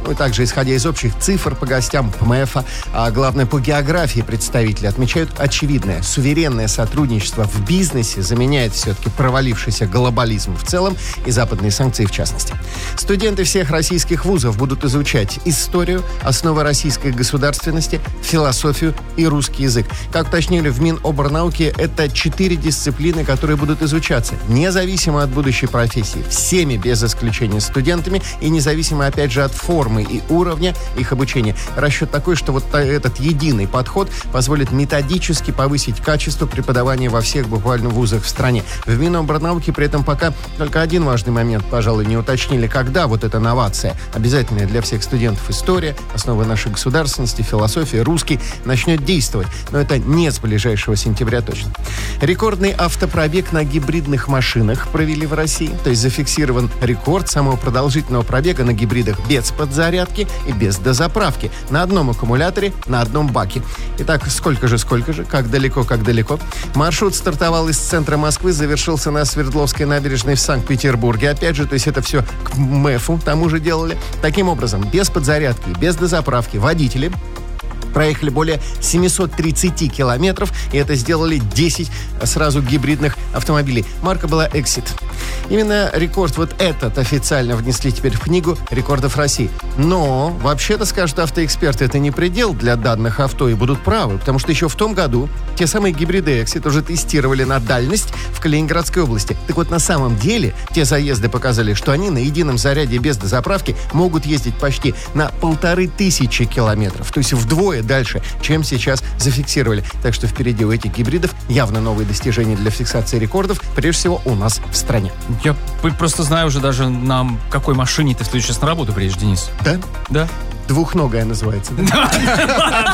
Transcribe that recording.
Ну и также, исходя из общих цифр по гостям ПМФа, а главное по географии представители отмечают очевидное. Суверенное сотрудничество в бизнесе заменяет все-таки провалившийся глобализм в целом и западные санкции в частности. Студенты всех российских вузов будут изучать историю, основы российской государственности, философию и русский язык. Как уточнили в Миноборнауке, это 4 дисциплины, которые будут изучаться независимо от будущей профессии, всеми без исключения студентами и независимо, опять же, от формы и уровня их обучения. Расчет такой, что вот этот единый подход позволит методически повысить качество преподавания во всех буквально вузах в стране. В Миноборнауке при этом пока только один важный момент, пожалуй, не уточнили, когда вот эта новация, обязательная для всех студентов история, основы нашей государственности, философия, русский, начнет действовать. Но это не с ближайшего сентября точно. Рекордный автопробег на гибридных машинах провели в России. То есть зафиксирован рекорд самого продолжительного пробега на гибридах без подзарядки и без дозаправки. На одном аккумуляторе, на одном баке. Итак, сколько же, как далеко. Маршрут стартовал из центра Москвы, завершился на Свердловской набережной в Санкт-Петербурге. Опять же, то есть это все к МЭФу тому же делали. Таким образом, без подзарядки, без дозаправки водители проехали более 730 километров, и это сделали 10 сразу гибридных автомобилей. Марка была Exit. Именно рекорд вот этот официально внесли теперь в книгу рекордов России. Но, вообще-то, скажут автоэксперты, это не предел для данных авто, и будут правы, потому что еще в том году те самые гибриды Exit уже тестировали на дальность в Калининградской области. Так вот, на самом деле, те заезды показали, что они на едином заряде без дозаправки могут ездить почти на 1500 километров. То есть вдвое дальше, чем сейчас зафиксировали. Так что впереди у этих гибридов явно новые достижения для фиксации рекордов, прежде всего у нас в стране. Я просто знаю уже даже, на какой машине ты в следующий раз на работу приедешь, Денис. Да? Да. Двухногая называется, да?